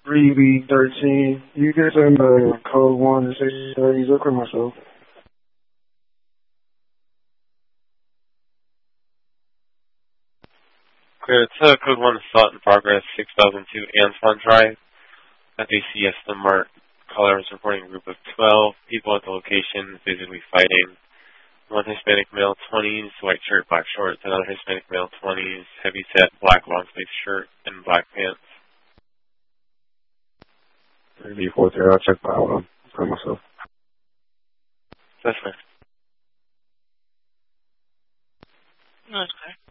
3B13. You get them code 1 and 630. Look for myself. Clear. It's code 1 assault in progress, 6002 Antoine Drive. FACS the Mart. Caller is reporting a group of 12 people at the location physically fighting. One Hispanic male, 20s, white shirt, black shorts. Another Hispanic male, 20s, heavy set, black long sleeve shirt, and black pants. 3B40. I'll check by myself. That's fair. No, that's okay.